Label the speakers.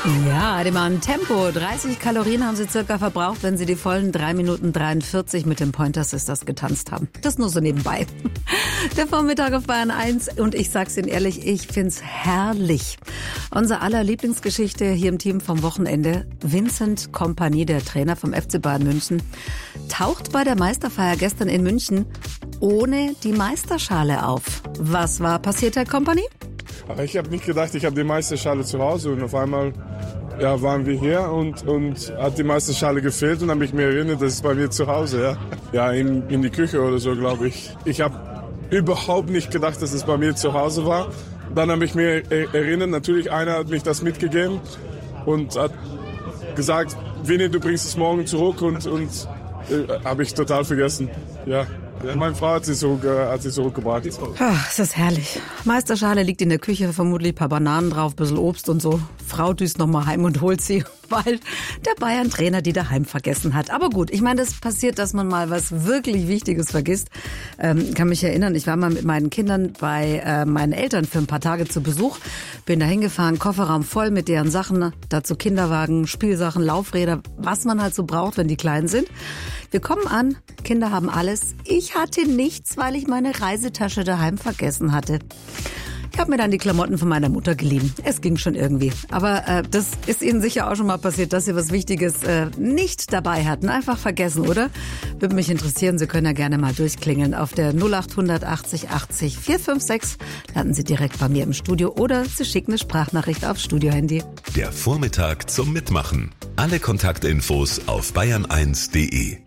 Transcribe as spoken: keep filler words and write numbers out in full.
Speaker 1: Ja, Ademan, Tempo. dreißig Kalorien haben Sie circa verbraucht, wenn Sie die vollen drei Minuten dreiundvierzig mit dem Pointer Sisters getanzt haben. Das nur so nebenbei. Der Vormittag auf Bayern eins und ich sag's Ihnen ehrlich, ich find's herrlich. Unser aller Lieblingsgeschichte hier im Team vom Wochenende. Vincent Kompany, der Trainer vom F C Bayern München, taucht bei der Meisterfeier gestern in München ohne die Meisterschale auf. Was war passiert, Herr Kompany?
Speaker 2: Aber ich habe nicht gedacht, ich habe die Meisterschale zu Hause und auf einmal ja, waren wir hier und, und hat die Meisterschale gefehlt und dann habe ich mir erinnert, das ist bei mir zu Hause, ja, ja in, in die Küche oder so, glaube ich. Ich habe überhaupt nicht gedacht, dass es bei mir zu Hause war. Dann habe ich mir erinnert, natürlich einer hat mich das mitgegeben und hat gesagt, Vinny, du bringst es morgen zurück und, und äh, habe ich total vergessen, ja. Ja, meine Frau hat sie, zurück, äh, hat sie zurückgebracht.
Speaker 1: Ach, ist das herrlich. Meisterschale liegt in der Küche, vermutlich ein paar Bananen drauf, ein bisschen Obst und so. Frau düst noch mal heim und holt sie, weil der Bayern-Trainer die daheim vergessen hat. Aber gut, ich meine, das passiert, dass man mal was wirklich Wichtiges vergisst. Ähm, kann mich erinnern, ich war mal mit meinen Kindern bei äh, meinen Eltern für ein paar Tage zu Besuch. Bin da hingefahren, Kofferraum voll mit deren Sachen, dazu Kinderwagen, Spielsachen, Laufräder, was man halt so braucht, wenn die klein sind. Wir kommen an, Kinder haben alles. Ich hatte nichts, weil ich meine Reisetasche daheim vergessen hatte. Ich habe mir dann die Klamotten von meiner Mutter geliehen. Es ging schon irgendwie. Aber äh, das ist Ihnen sicher auch schon mal passiert, dass Sie was Wichtiges äh, nicht dabei hatten. Einfach vergessen, oder? Würde mich interessieren. Sie können ja gerne mal durchklingeln. Auf der null acht achtzig achtzig vier fünf sechs landen Sie direkt bei mir im Studio oder Sie schicken eine Sprachnachricht aufs Studiohandy.
Speaker 3: Der Vormittag zum Mitmachen. Alle Kontaktinfos auf bayern eins punkt de.